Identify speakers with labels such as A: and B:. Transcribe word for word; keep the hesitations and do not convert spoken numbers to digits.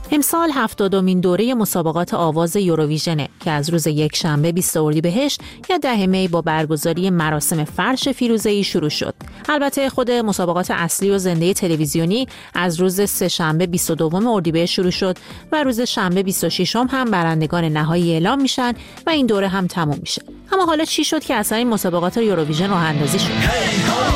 A: امسال هفتادمین دوره مسابقات آواز یوروویژنه که از روز یکشنبه بیست اردیبهشت یا ده می با برگزاری مراسم فرش فیروزه‌ای شروع شد. البته خود مسابقات اصلی و زنده تلویزیونی از روز سه‌شنبه بیست و دوم اردیبهشت شروع شد و روز شنبه بیست و ششم هم برندگان نهایی اعلام میشن و این دوره هم تموم میشه. اما حالا چی شد که اصلا این مسابقات یوروویژن راه اندازی شد؟